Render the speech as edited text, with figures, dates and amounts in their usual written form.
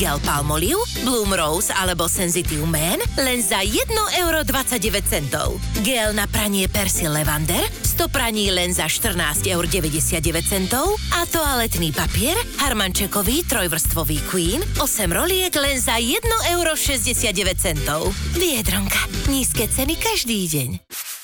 Gel Palmolive, Bloom Rose alebo Sensitive Man len za 1,29 €. Gel na pranie Persil Levander 100 praní len za 14,99 € a toaletný papier Harmančekový trojvrstvový Queen 8 roliek len za 1,69 €. Biedronka. Nízke ceny každý deň.